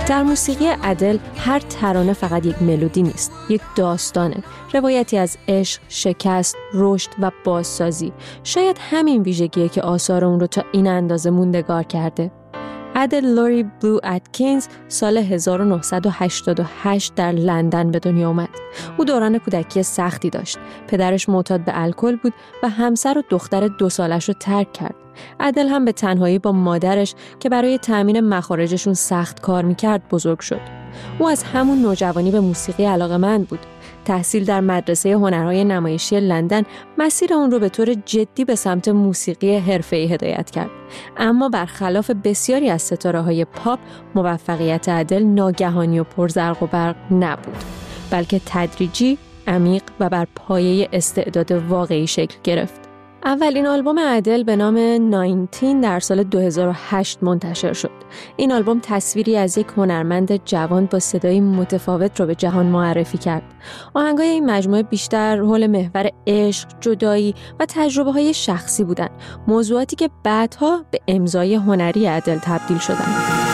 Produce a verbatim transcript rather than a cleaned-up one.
در موسیقی ادل هر ترانه فقط یک ملودی نیست، یک داستانه، روایتی از عشق، شکست، رشد و بازسازی. شاید همین ویژگیه که آثار اون رو تا این اندازه موندگار کرده. ادل لوری بلو اتکینز سال هزار و نهصد و هشتاد و هشت در لندن به دنیا آمد. او دوران کودکی سختی داشت. پدرش معتاد به الکل بود و همسر و دختر دو سالش رو ترک کرد. ادل هم به تنهایی با مادرش که برای تأمین مخارجشون سخت کار میکرد بزرگ شد. او از همون نوجوانی به موسیقی علاقه‌مند بود. تحصیل در مدرسه هنرهای نمایشی لندن مسیر اون رو به طور جدی به سمت موسیقی حرفه‌ای هدایت کرد. اما برخلاف بسیاری از ستاره‌های پاپ، موفقیت ادل ناگهانی و پرزرق و برق نبود، بلکه تدریجی، عمیق و بر پایه استعداد واقعی شکل گرفت. اولین آلبوم ادل به نام ناینتین در سال دو هزار و هشت منتشر شد. این آلبوم تصویری از یک هنرمند جوان با صدای متفاوت رو به جهان معرفی کرد. آهنگای این مجموعه بیشتر حول محور عشق، جدایی و تجربه‌های شخصی بودند، موضوعاتی که بعدها به امضای هنری ادل تبدیل شدند.